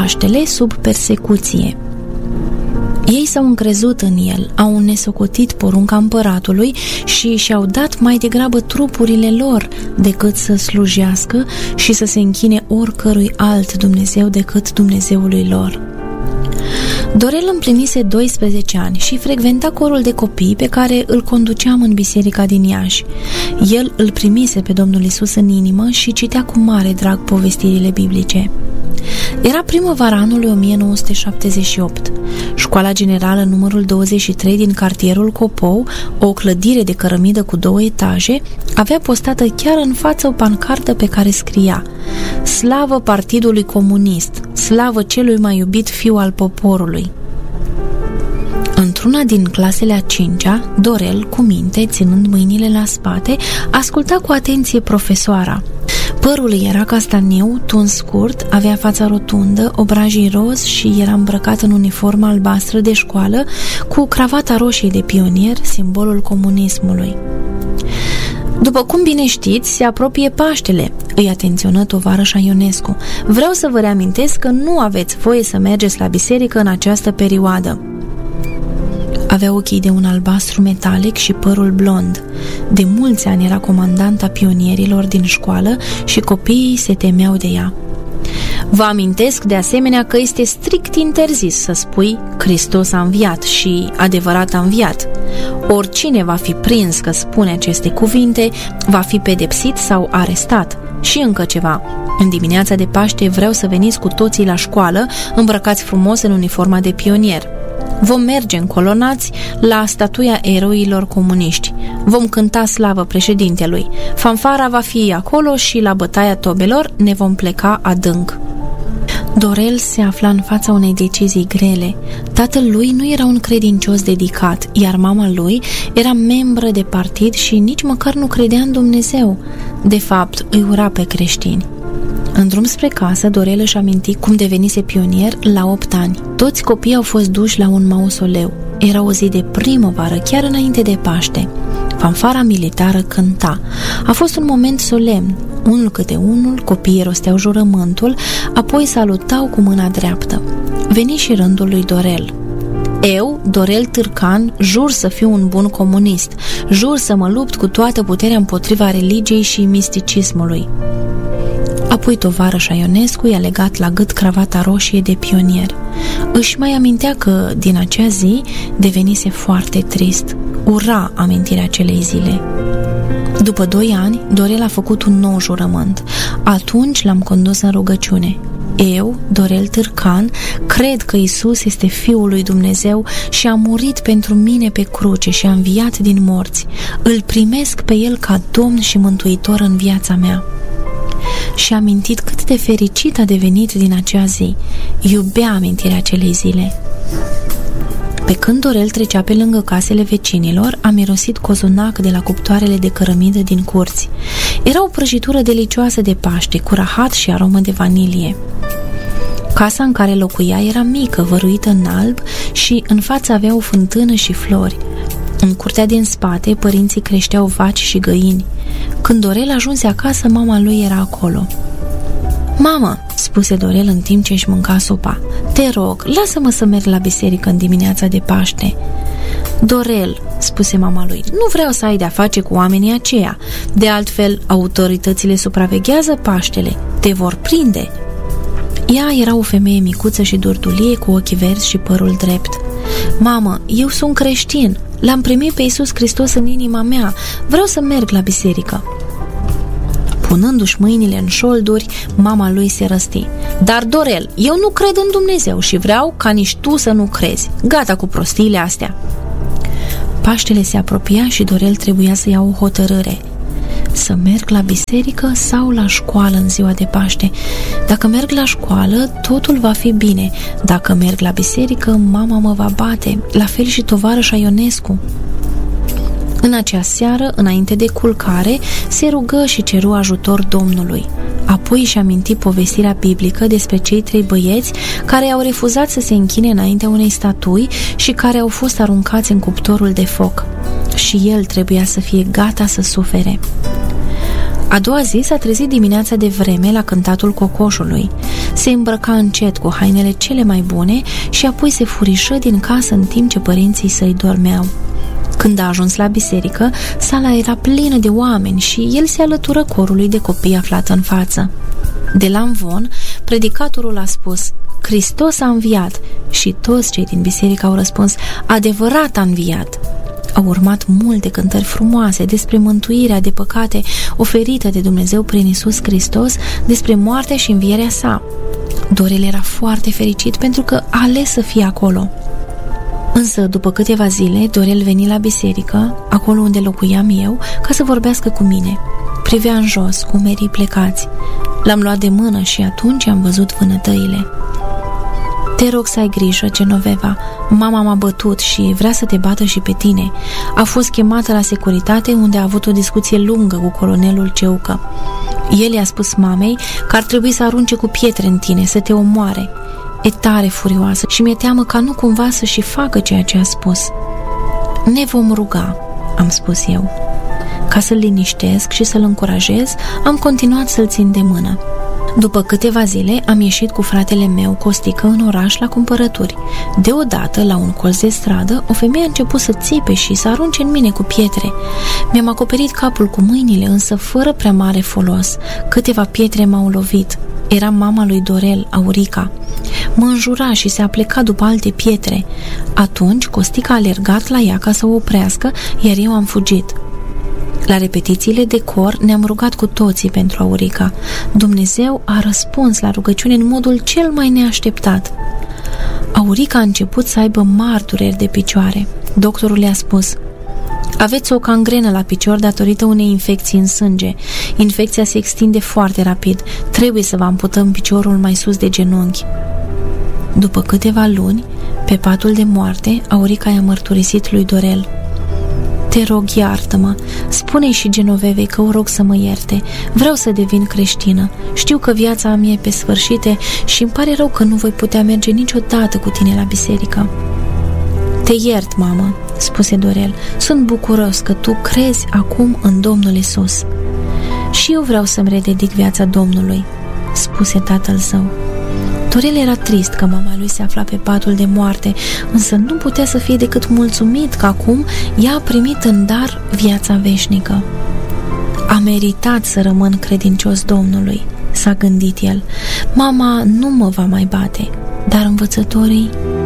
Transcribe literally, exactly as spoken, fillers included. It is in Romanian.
Paștele sub persecuție. Ei s-au încrezut în el, au nesocotit porunca împăratului și și-au dat mai degrabă trupurile lor decât să slujească și să se închine oricărui alt Dumnezeu decât Dumnezeului lor. Dorel împlinise doisprezece ani și frecventa corul de copii pe care îl conduceam în biserica din Iași. El îl primise pe Domnul Iisus în inimă și citea cu mare drag povestirile biblice. Era primăvara anului o mie nouă sute șaptezeci și opt. Școala generală numărul douăzeci și trei din cartierul Copou, o clădire de cărămidă cu două etaje, avea postată chiar în față o pancartă pe care scria: "Slavă Partidului Comunist, slavă celui mai iubit fiu al poporului." Într-una din clasele a cincea, Dorel, cu minte, ținând mâinile la spate, asculta cu atenție profesoara. Părul îi era castaniu, tuns scurt, avea fața rotundă, obrajii roz și era îmbrăcat în uniformă albastră de școală cu cravata roșie de pionier, simbolul comunismului. "După cum bine știți, se apropie Paștele," îi atenționă tovarășa Ionescu. "Vreau să vă reamintesc că nu aveți voie să mergeți la biserică în această perioadă." Avea ochii de un albastru metalic și părul blond. De mulți ani era comandanta pionierilor din școală și copiii se temeau de ea. "Vă amintesc de asemenea că este strict interzis să spui Hristos a înviat și adevărat a înviat. Oricine va fi prins că spune aceste cuvinte va fi pedepsit sau arestat. Și încă ceva. În dimineața de Paște vreau să veniți cu toții la școală îmbrăcați frumos în uniforma de pionier. Vom merge încolonați la statuia eroilor comuniști. Vom cânta slavă președintelui. Fanfara va fi acolo și la bătaia tobelor ne vom pleca adânc." Dorel se afla în fața unei decizii grele. Tatăl lui nu era un credincios dedicat, iar mama lui era membră de partid și nici măcar nu credea în Dumnezeu. De fapt, îi ura pe creștini. În drum spre casă, Dorel își aminti cum devenise pionier la opt ani. Toți copiii au fost duși la un mausoleu. Era o zi de primăvară, chiar înainte de Paște. Fanfara militară cânta. A fost un moment solemn. Unul câte unul, copiii rosteau jurământul, apoi salutau cu mâna dreaptă. Veni și rândul lui Dorel. "Eu, Dorel Târcan, jur să fiu un bun comunist. Jur să mă lupt cu toată puterea împotriva religiei și misticismului." Apoi tovarășa Ionescu i-a legat la gât cravata roșie de pionier. Își mai amintea că din acea zi devenise foarte trist. Ura amintirea acelei zile. După doi ani, Dorel a făcut un nou jurământ. Atunci l-am condus în rugăciune. "Eu, Dorel Târcan, cred că Iisus este Fiul lui Dumnezeu și a murit pentru mine pe cruce și a înviat din morți. Îl primesc pe El ca Domn și Mântuitor în viața mea." Și a amintit cât de fericit a devenit din acea zi. Iubea amintirea acelei zile. Pe când Dorel trecea pe lângă casele vecinilor, a mirosit cozonac de la cuptoarele de cărămidă din curți. Era o prăjitură delicioasă de Paște, cu rahat și aromă de vanilie. Casa în care locuia era mică, văruită în alb și în față avea o fântână și flori. În curtea din spate, părinții creșteau vaci și găini. Când Dorel ajunse acasă, mama lui era acolo. "Mamă," spuse Dorel în timp ce își mânca sopa, "te rog, lasă-mă să merg la biserică în dimineața de Paște." "Dorel," spuse mama lui, "nu vreau să ai de-a face cu oamenii aceia. De altfel, autoritățile supraveghează Paștele. Te vor prinde." Ea era o femeie micuță și durdulie, cu ochii verzi și părul drept. "Mamă, eu sunt creștin. L-am primit pe Iisus Hristos în inima mea. Vreau să merg la biserică." Punându-și mâinile în șolduri, mama lui se răsti. "Dar, Dorel, eu nu cred în Dumnezeu și vreau ca nici tu să nu crezi. Gata cu prostiile astea." Paștele se apropia și Dorel trebuia să ia o hotărâre. Să merg la biserică sau la școală în ziua de Paște? Dacă merg la școală, totul va fi bine. Dacă merg la biserică, mama mă va bate, la fel și tovarășa Ionescu. În acea seară, înainte de culcare, se rugă și ceru ajutor Domnului. Apoi își aminti povestirea biblică despre cei trei băieți care au refuzat să se închine înaintea unei statui și care au fost aruncați în cuptorul de foc. Și el trebuia să fie gata să sufere. A doua zi s-a trezit dimineața de vreme la cântatul cocoșului. Se îmbrăca încet cu hainele cele mai bune și apoi se furișă din casă în timp ce părinții săi dormeau. Când a ajuns la biserică, sala era plină de oameni și el se alătură corului de copii aflat în față. De la amvon, predicatorul a spus: Hristos a înviat, și toți cei din biserică au răspuns: adevărat a înviat. Au urmat multe cântări frumoase despre mântuirea de păcate oferită de Dumnezeu prin Iisus Hristos, despre moartea și învierea sa. Dorel era foarte fericit pentru că a ales să fie acolo. Însă, după câteva zile, Dorel veni la biserică, acolo unde locuiam eu, ca să vorbească cu mine. Privea în jos, cu umerii plecați. L-am luat de mână și atunci am văzut vânătăile. Te rog să ai grijă, Genoveva. Mama m-a bătut și vrea să te bată și pe tine. A fost chemată la securitate, unde a avut o discuție lungă cu colonelul Ceucă. El i-a spus mamei că ar trebui să arunce cu pietre în tine, să te omoare. E tare furioasă și mi-e teamă ca nu cumva să și facă ceea ce a spus. Ne vom ruga, am spus eu. Ca să-l liniștesc și să-l încurajez, am continuat să-l țin de mână. După câteva zile am ieșit cu fratele meu Costică în oraș la cumpărături. Deodată, la un colț de stradă, o femeie a început să țipe și să arunce în mine cu pietre. Mi-am acoperit capul cu mâinile, însă fără prea mare folos. Câteva pietre m-au lovit. Era mama lui Dorel, Aurica. Mă înjura și se apleca după alte pietre. Atunci Costică a alergat la ea ca să o oprească, iar eu am fugit. La repetițiile de cor ne-am rugat cu toții pentru Aurica. Dumnezeu a răspuns la rugăciune în modul cel mai neașteptat. Aurica a început să aibă mari dureri de picioare. Doctorul i-a spus: aveți o cangrenă la picior datorită unei infecții în sânge. Infecția se extinde foarte rapid. Trebuie să vă amputăm piciorul mai sus de genunchi. După câteva luni, pe patul de moarte, Aurica i-a mărturisit lui Dorel: te rog, iartă-mă, spune-i și Genovevei că o rog să mă ierte. Vreau să devin creștină. Știu că viața mea e pe sfârșite și îmi pare rău că nu voi putea merge niciodată cu tine la biserică. Te iert, mamă, spuse Dorel. Sunt bucuros că tu crezi acum în Domnul Iisus. Și eu vreau să-mi rededic viața Domnului, spuse tatăl său. Dorel era trist că mama lui se afla pe patul de moarte, însă nu putea să fie decât mulțumit că acum ea a primit în dar viața veșnică. A meritat să rămân credincios Domnului, s-a gândit el. Mama nu mă va mai bate, dar învățătorii